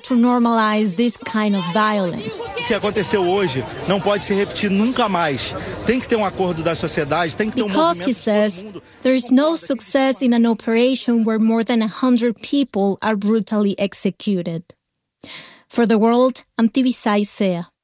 to normalize this kind of violence. O que aconteceu hoje não pode se repetir nunca mais. Tem que ter acordo da sociedade, tem que ter Because, he says, there is no success in an operation where more than 100 people are brutally executed. For The World, I'm Tibisay Sea.